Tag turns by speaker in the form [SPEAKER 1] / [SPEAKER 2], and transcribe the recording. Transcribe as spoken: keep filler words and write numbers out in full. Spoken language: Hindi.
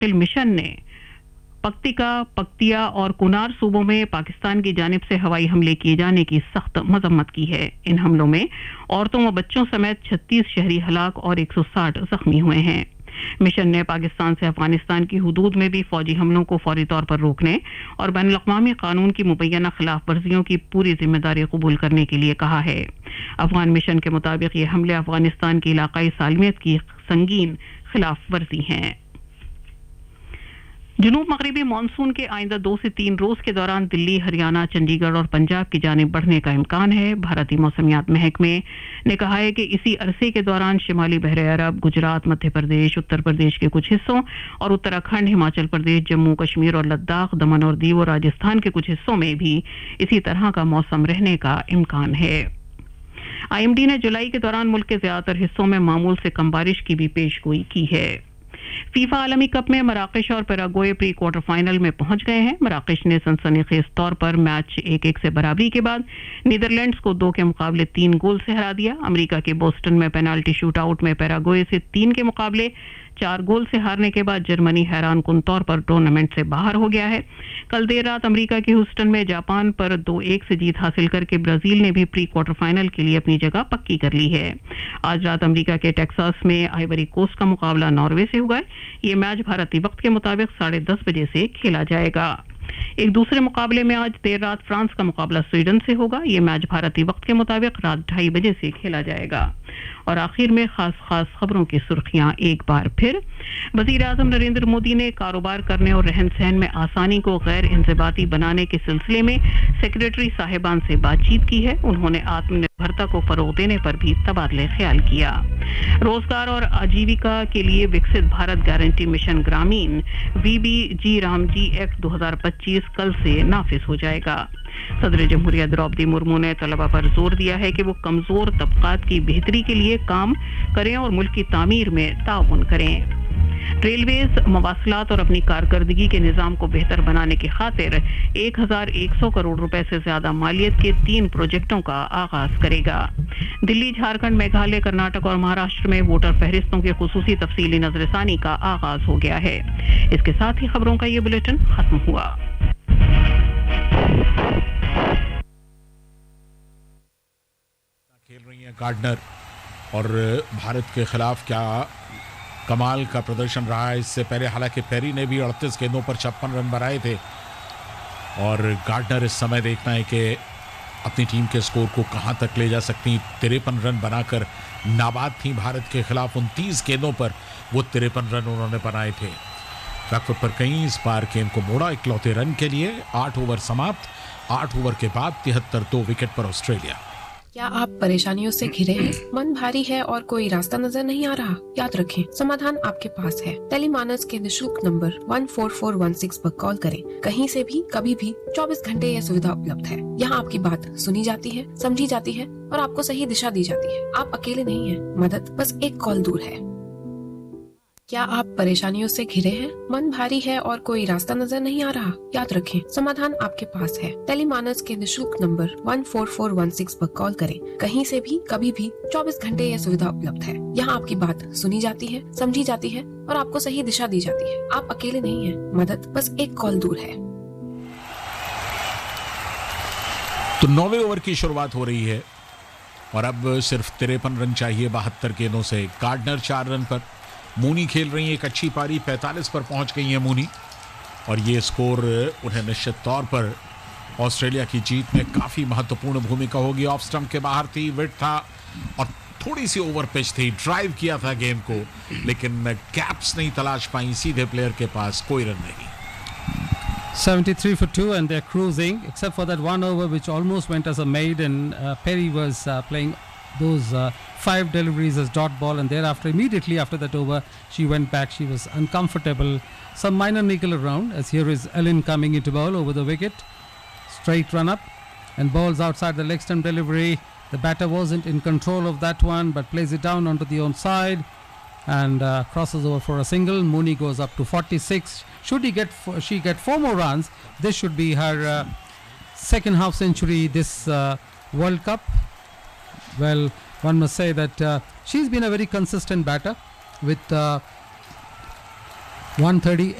[SPEAKER 1] मिशन ने पक्तिका, पक्तिया और कुनार सूबों में पाकिस्तान की जानिब से हवाई हमले किए जाने की सख्त मजम्मत की है। इन हमलों में औरतों व बच्चों समेत छत्तीस शहरी हलाक और एक सौ साठ जख्मी हुए हैं। मिशन ने पाकिस्तान से अफगानिस्तान की हुदूद में भी फौजी हमलों को फौरी तौर पर रोकने और बैनुल अक़वामी कानून की मुबैना खिलाफ वर्जियों की पूरी जिम्मेदारी कबूल करने के लिए कहा है। अफगान मिशन के मुताबिक ये हमले अफगानिस्तान की इलाकाई सालमियत की संगीन खिलाफ वर्जी हैं। जुनूब मगरिबी मानसून के आइंदा दो से तीन रोज के दौरान दिल्ली, हरियाणा, चंडीगढ़ और पंजाब की जानिब बढ़ने का इम्कान है। भारतीय मौसमियात महकमे ने कहा है कि इसी अरसे के दौरान शिमाली बहरे अरब, गुजरात, मध्य प्रदेश, उत्तर प्रदेश के कुछ हिस्सों और उत्तराखंड, हिमाचल प्रदेश, जम्मू कश्मीर और लद्दाख, दमन और दीव और राजस्थान के कुछ हिस्सों में भी इसी तरह का मौसम रहने का इम्कान है। आईएमडी ने जुलाई के दौरान मुल्क के ज्यादातर हिस्सों में मामूल से कम बारिश की भी पेशगोई की है। फीफा आलमी कप में मराकश और पैराग्वे प्री क्वार्टर फाइनल में पहुंच गए हैं। मराकश ने सनसनीखेज तौर पर मैच एक एक से बराबरी के बाद नीदरलैंड्स को दो के मुकाबले तीन गोल से हरा दिया। अमेरिका के बोस्टन में पेनाल्टी शूटआउट में पैराग्वे से तीन के मुकाबले चार गोल से हारने के बाद जर्मनी हैरानकुन तौर पर टूर्नामेंट से बाहर हो गया है। कल देर रात अमेरिका के ह्यूस्टन में जापान पर दो एक से जीत हासिल करके ब्राजील ने भी प्री क्वार्टर फाइनल के लिए अपनी जगह पक्की कर ली है। आज रात अमेरिका के टेक्सास में आइवरी कोस्ट का मुकाबला नॉर्वे से होगा। ये मैच भारतीय वक्त के मुताबिक साढ़े दस बजे से खेला जाएगा। एक दूसरे मुकाबले में आज देर रात फ्रांस का मुकाबला स्वीडन से होगा। ये मैच भारतीय वक्त के मुताबिक रात ढाई बजे से खेला जाएगा। और आखिर में खास खास खबरों की सुर्खियां एक बार फिर। वजीर आजम नरेंद्र मोदी ने कारोबार करने और रहन सहन में आसानी को गैर इंज़िबाती बनाने के सिलसिले में सेक्रेटरी साहिबान से बातचीत की है। उन्होंने आत्मनिर्भरता को फरोग देने पर भी तबादले ख्याल किया। रोजगार और आजीविका के लिए विकसित भारत गारंटी मिशन ग्रामीण we B ji Ram ji act दो हज़ार पच्चीस कल से नाफिज हो जाएगा। सदर जमहूरिया द्रौपदी मुर्मू ने तलबा पर जोर दिया है कि वो कमजोर तबकात की बेहतरी के लिए काम करें और मुल्क की तामीर में ताउन करें। रेलवेज मवासलात और अपनी कारकर्दगी के निज़ाम को बेहतर बनाने की खातिर एक हज़ार एक सौ करोड़ रुपए से ज्यादा मालियत के तीन प्रोजेक्टों का आगाज करेगा। दिल्ली, झारखंड, मेघालय, कर्नाटक और महाराष्ट्र में वोटर फहरिस्तों की खुसूसी तफसीली नजरसानी का आगाज हो गया है। इसके साथ ही खबरों का ये बुलेटिन खत्म हुआ।
[SPEAKER 2] खेल रही हैं गार्डनर और भारत के खिलाफ क्या कमाल का प्रदर्शन रहा है। इससे पहले हालांकि पेरी ने भी अड़तीस गेंदों पर छप्पन रन बनाए थे और गार्डनर इस समय देखना है कि अपनी टीम के स्कोर को कहां तक ले जा सकती। तिरपन रन बनाकर नाबाद थी भारत के खिलाफ। उनतीस गेंदों पर वो तिरपन रन उन्होंने बनाए थे। बैकफुट पर कहीं इस बार गेंद को मोड़ा इकलौते रन के लिए। आठ ओवर समाप्त। आठ ओवर के बाद तिहत्तर दो विकेट पर ऑस्ट्रेलिया।
[SPEAKER 3] क्या आप परेशानियों से घिरे हैं? मन भारी है और कोई रास्ता नजर नहीं आ रहा? याद रखें, समाधान आपके पास है। टेलीमानस के निशुल्क number one four four one six पर कॉल करें। कहीं से भी, कभी भी, चौबीस घंटे यह सुविधा उपलब्ध है। यहाँ आपकी बात सुनी जाती है, समझी जाती है और आपको सही दिशा दी जाती है। आप अकेले नहीं हैं। मदद बस एक कॉल दूर है। क्या आप परेशानियों से घिरे हैं? मन भारी है और कोई रास्ता नजर नहीं आ रहा? याद रखें, समाधान आपके पास है। टेलीमानस के निशुल्क number one four four one six पर कॉल करें। कहीं से भी, कभी भी, चौबीस घंटे यह सुविधा उपलब्ध है। यहाँ आपकी बात सुनी जाती है, समझी जाती है और आपको सही दिशा दी जाती है। आप अकेले नहीं हैं। मदद बस एक कॉल दूर है।
[SPEAKER 2] तो नौवे ओवर की शुरुआत हो रही है और अब सिर्फ तिरपन रन चाहिए बहत्तर गेंदों से। गार्डनर चार रन पर। मूनी खेल रही है एक अच्छी पारी। पैंतालीस पर पहुंच गई है मूनी और ये स्कोर उन्हें निश्चित तौर पर ऑस्ट्रेलिया की जीत में काफ़ी महत्वपूर्ण भूमिका होगी। ऑफ स्टंप के बाहर थी, विड था और थोड़ी सी ओवर पिच थी। ड्राइव किया था गेंद को लेकिन कैप्स नहीं तलाश पाई। सीधे प्लेयर के पास कोई रन नहीं।
[SPEAKER 4] seventy-three for two and they're cruising except for that one over which almost went as a maid and uh, Perry was uh, playing those uh, five deliveries as dot ball and thereafter immediately after that over she went back. She was uncomfortable. Some minor niggle around as here is Ellen coming into bowl over the wicket. Straight run up and balls outside the leg stump delivery. The batter wasn't in control of that one but plays it down onto the onside and uh, crosses over for a single. Mooney goes up to forty-six. Should he get four, she get four more runs, this should be her uh, second half century this uh, World Cup. Well, one must say that uh, she's been a very consistent batter with uh, one thirty